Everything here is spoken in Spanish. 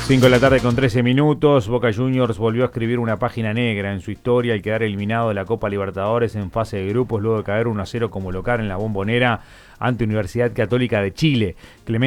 5 de la tarde con 13 minutos. Boca Juniors volvió a escribir una página negra en su historia al quedar eliminado de la Copa Libertadores en fase de grupos luego de caer 1-0 como local en la Bombonera ante Universidad Católica de Chile. Clemente